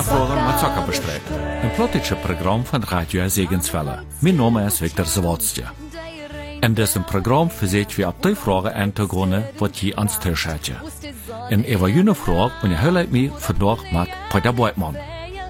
Vragen met Zakker bespreken. Een plotische programma van Radio Segenswelle. Mijn naam is Victor Zawadzje. In diesem Programm versuchen wir ab die Fragen einzugehen, was je ans Tisch hat. In einer Frage unterhalte ich mich vandaag mit Peter Beutmann.